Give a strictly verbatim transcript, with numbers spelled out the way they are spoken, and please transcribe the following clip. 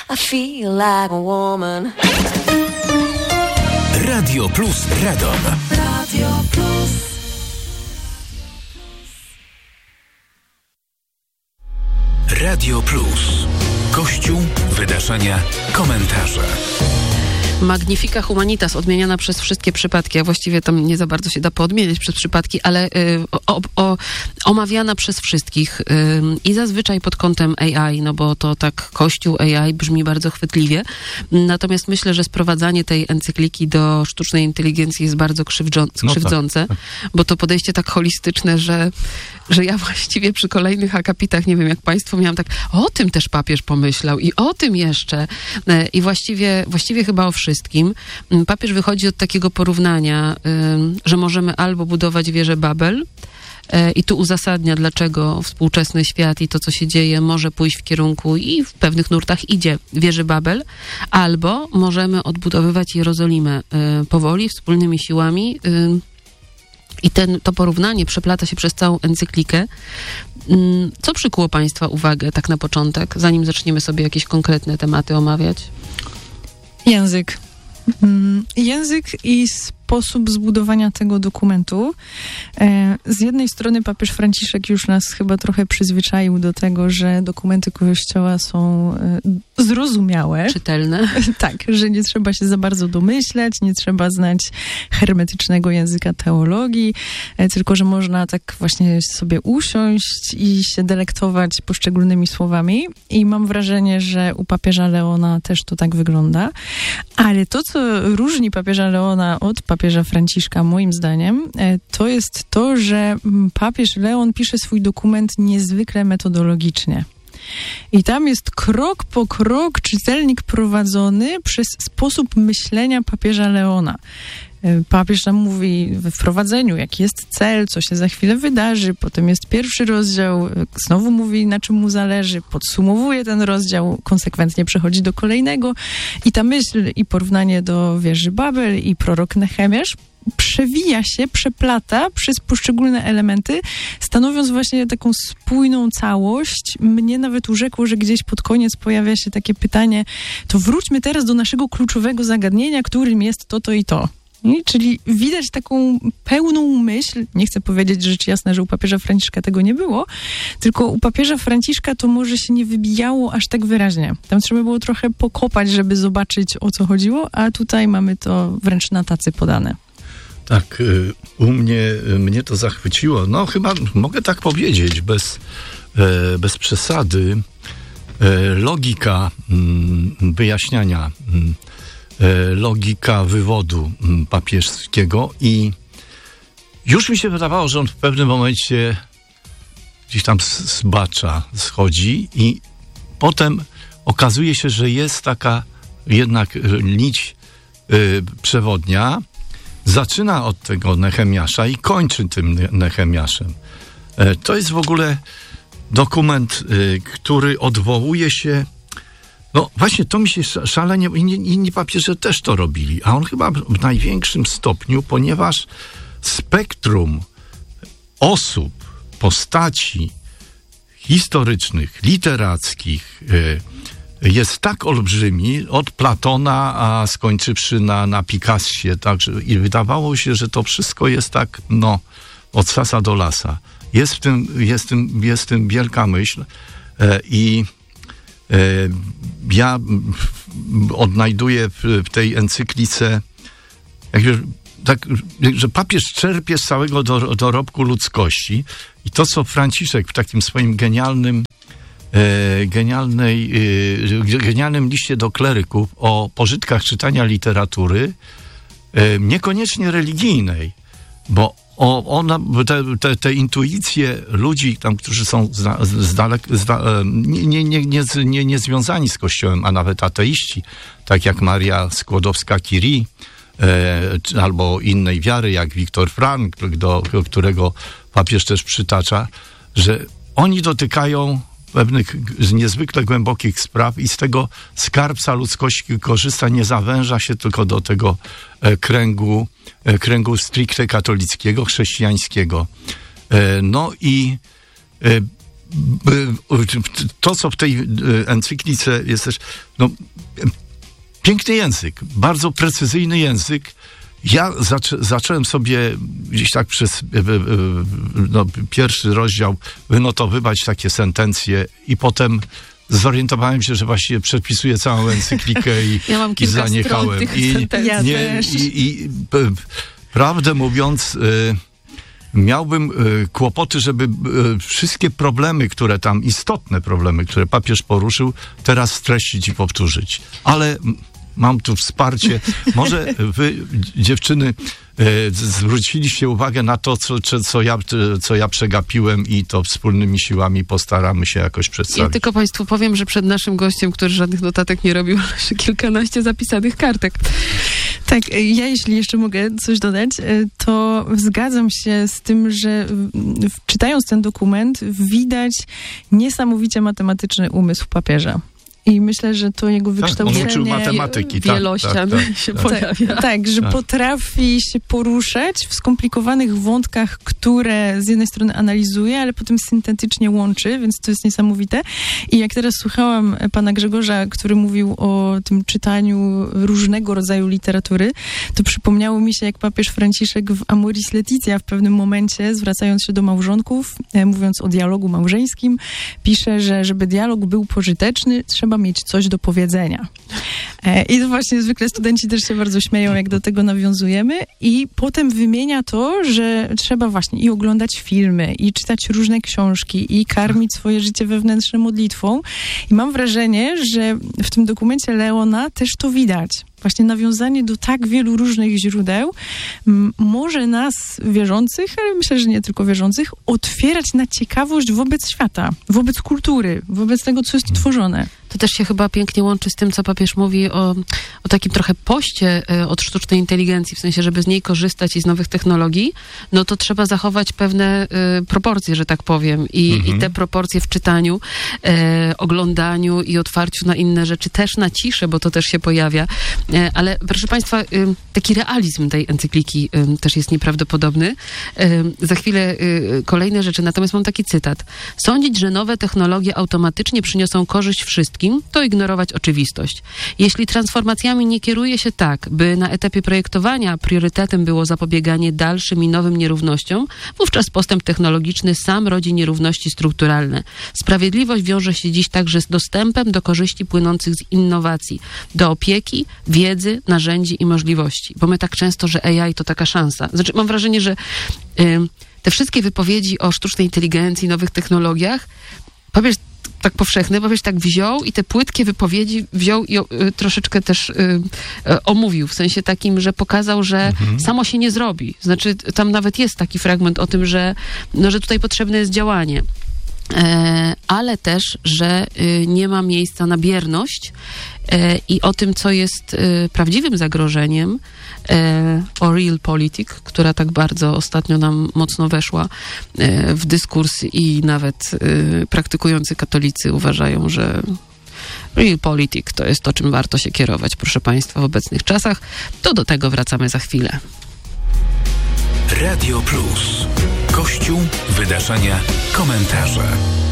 I feel like a woman. Radio Plus Radom. Radio Plus. Radio Plus. Kościół, wydarzenia, komentarze. Magnifica Humanitas odmieniana przez wszystkie przypadki, a właściwie tam nie za bardzo się da poodmieniać przez przypadki, ale y, o, o, omawiana przez wszystkich y, i zazwyczaj pod kątem A I, no bo to tak Kościół A I brzmi bardzo chwytliwie. Natomiast myślę, że sprowadzanie tej encykliki do sztucznej inteligencji jest bardzo krzywdzą, krzywdzące, no tak. Bo to podejście tak holistyczne, że, że ja właściwie przy kolejnych akapitach, nie wiem jak państwo, miałam tak, o tym też papież pomyślał i o tym jeszcze. I właściwie, właściwie chyba o wszystkim. Papież wychodzi od takiego porównania, że możemy albo budować wieżę Babel i tu uzasadnia, dlaczego współczesny świat i to, co się dzieje, może pójść w kierunku i w pewnych nurtach idzie wieży Babel, albo możemy odbudowywać Jerozolimę powoli, wspólnymi siłami. I ten, to porównanie przeplata się przez całą encyklikę. Co przykuło państwa uwagę tak na początek, zanim zaczniemy sobie jakieś konkretne tematy omawiać? Język. Język i sposób zbudowania tego dokumentu. Z jednej strony papież Franciszek już nas chyba trochę przyzwyczaił do tego, że dokumenty Kościoła są zrozumiałe. Czytelne. Tak, że nie trzeba się za bardzo domyśleć, nie trzeba znać hermetycznego języka teologii, tylko że można tak właśnie sobie usiąść i się delektować poszczególnymi słowami. I mam wrażenie, że u papieża Leona też to tak wygląda. Ale to, co różni papieża Leona od papieża Franciszka, moim zdaniem, to jest to, że papież Leon pisze swój dokument niezwykle metodologicznie. I tam jest krok po krok czytelnik prowadzony przez sposób myślenia papieża Leona. Papież nam mówi we wprowadzeniu, jaki jest cel, co się za chwilę wydarzy, potem jest pierwszy rozdział, znowu mówi, na czym mu zależy, podsumowuje ten rozdział, konsekwentnie przechodzi do kolejnego i ta myśl i porównanie do wieży Babel i prorok Nehemiasz przewija się, przeplata przez poszczególne elementy, stanowiąc właśnie taką spójną całość. Mnie nawet urzekło, że gdzieś pod koniec pojawia się takie pytanie, to wróćmy teraz do naszego kluczowego zagadnienia, którym jest to, to i to. I, czyli widać taką pełną myśl, nie chcę powiedzieć rzecz jasna, że u papieża Franciszka tego nie było, tylko u papieża Franciszka to może się nie wybijało aż tak wyraźnie. Tam trzeba było trochę pokopać, żeby zobaczyć, o co chodziło, a tutaj mamy to wręcz na tacy podane. Tak, u mnie, mnie to zachwyciło. No chyba mogę tak powiedzieć, bez, bez przesady. Logika wyjaśniania, logika wywodu papieskiego i już mi się wydawało, że on w pewnym momencie gdzieś tam zbacza, schodzi i potem okazuje się, że jest taka jednak nić przewodnia. Zaczyna od tego Nehemiasza i kończy tym Nehemiaszem. To jest w ogóle dokument, który odwołuje się, no właśnie to mi się szalenie, inni, inni papieże też to robili, a on chyba w największym stopniu, ponieważ spektrum osób, postaci historycznych, literackich jest tak olbrzymi, od Platona, a skończywszy na, na Picassie, także i wydawało się, że to wszystko jest tak, no, od sasa do lasa. Jest w tym, jest w tym, jest w tym wielka myśl e, i e, ja odnajduję w, w tej encyklice jakby, tak, że papież czerpie z całego do, dorobku ludzkości i to, co Franciszek w takim swoim genialnym E, genialnej, e, genialnym liście do kleryków o pożytkach czytania literatury, e, niekoniecznie religijnej, bo o, ona, te, te, te intuicje ludzi, tam, którzy są zda, zdalek, zda, e, nie, nie, nie, nie, nie, nie związani z Kościołem, a nawet ateiści, tak jak Maria Skłodowska-Curie, e, albo innej wiary, jak Viktor Frankl, do którego papież też przytacza, że oni dotykają pewnych niezwykle głębokich spraw i z tego skarbca ludzkości korzysta, nie zawęża się tylko do tego e, kręgu, e, kręgu stricte katolickiego, chrześcijańskiego. E, no i e, to, co w tej encyklice jest też, no, piękny język, bardzo precyzyjny język. Ja zaczę, zacząłem sobie gdzieś tak przez no, pierwszy rozdział wynotowywać takie sentencje i potem zorientowałem się, że właściwie przepisuję całą encyklikę i, ja mam i zaniechałem. I, ja nie, też. i, i p, prawdę mówiąc, y, miałbym y, kłopoty, żeby y, wszystkie problemy, które tam, istotne problemy, które papież poruszył, teraz streścić i powtórzyć. Ale mam tu wsparcie. Może wy, dziewczyny, e, zwróciliście uwagę na to, co, co, co, ja, co ja przegapiłem i to wspólnymi siłami postaramy się jakoś przedstawić. Ja tylko Państwu powiem, że przed naszym gościem, który żadnych notatek nie robił, leży kilkanaście zapisanych kartek. Tak, ja jeśli jeszcze mogę coś dodać, to zgadzam się z tym, że czytając ten dokument widać niesamowicie matematyczny umysł papieża. I myślę, że to jego wykształcenie... Tak, on uczył matematyki. Wielościan tak, tak, się tak, pojawia. Tak, tak, że tak. potrafi się poruszać w skomplikowanych wątkach, które z jednej strony analizuje, ale potem syntetycznie łączy, więc to jest niesamowite. I jak teraz słuchałam pana Grzegorza, który mówił o tym czytaniu różnego rodzaju literatury, to przypomniało mi się, jak papież Franciszek w Amoris Laetitia w pewnym momencie, zwracając się do małżonków, mówiąc o dialogu małżeńskim, pisze, że żeby dialog był pożyteczny, trzeba mieć coś do powiedzenia. I to właśnie zwykle studenci też się bardzo śmieją, jak do tego nawiązujemy. I potem wymienia to, że trzeba właśnie i oglądać filmy, i czytać różne książki, i karmić swoje życie wewnętrzne modlitwą. I mam wrażenie, że w tym dokumencie Leona też to widać. Właśnie nawiązanie do tak wielu różnych źródeł m, może nas, wierzących, ale myślę, że nie tylko wierzących, otwierać na ciekawość wobec świata, wobec kultury, wobec tego, co jest tworzone. To też się chyba pięknie łączy z tym, co papież mówi o, o takim trochę poście y, od sztucznej inteligencji, w sensie, żeby z niej korzystać i z nowych technologii, no to trzeba zachować pewne y, proporcje, że tak powiem. I, Mhm. i te proporcje w czytaniu, y, oglądaniu i otwarciu na inne rzeczy, też na ciszę, bo to też się pojawia. Y, ale proszę Państwa, y, taki realizm tej encykliki y, też jest nieprawdopodobny. Y, za chwilę y, kolejne rzeczy, natomiast mam taki cytat. Sądzić, że nowe technologie automatycznie przyniosą korzyść wszystkim, to ignorować oczywistość. Jeśli transformacjami nie kieruje się tak, by na etapie projektowania priorytetem było zapobieganie dalszym i nowym nierównościom, wówczas postęp technologiczny sam rodzi nierówności strukturalne. Sprawiedliwość wiąże się dziś także z dostępem do korzyści płynących z innowacji, do opieki, wiedzy, narzędzi i możliwości. Bo my tak często, że A I to taka szansa. Znaczy, mam wrażenie, że y, te wszystkie wypowiedzi o sztucznej inteligencji, nowych technologiach, papież tak powszechny, bo wiesz, tak wziął i te płytkie wypowiedzi wziął i o, y, troszeczkę też y, y, omówił, w sensie takim, że pokazał, że Mhm. samo się nie zrobi. Znaczy, tam nawet jest taki fragment o tym, że, no, że tutaj potrzebne jest działanie. E, ale też, że y, nie ma miejsca na bierność e, i o tym, co jest y, prawdziwym zagrożeniem, e, o realpolitik, która tak bardzo ostatnio nam mocno weszła e, w dyskurs i nawet y, praktykujący katolicy uważają, że realpolitik to jest to, czym warto się kierować, proszę Państwa, w obecnych czasach. To do tego wracamy za chwilę. Radio Plus. Kościół, wydarzenia, komentarze.